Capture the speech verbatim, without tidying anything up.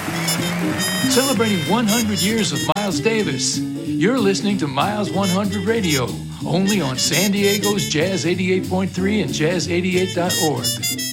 Celebrating one hundred years of Miles Davis. You're listening to Miles one hundred Radio, only on San Diego's Jazz eighty-eight point three and jazz eighty-eight dot org.